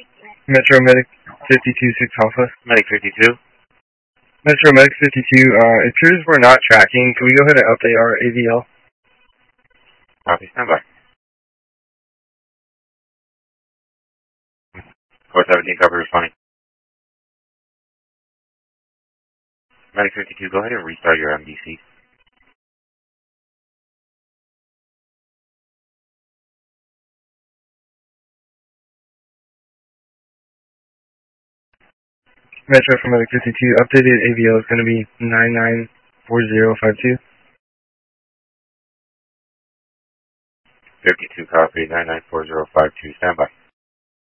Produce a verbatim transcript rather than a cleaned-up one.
Metro Medic fifty-two six Alpha. Medic fifty-two. Metro Medic fifty-two, uh, it appears we're not tracking. Can we go ahead and update our A V L? Copy, stand by. four seventeen, copy, responding. Medic fifty-two, go ahead and restart your M D C. Metro for Medic fifty-two, updated A V L is going to be nine nine four zero five two. fifty-two, copy, nine nine four zero five two, stand by.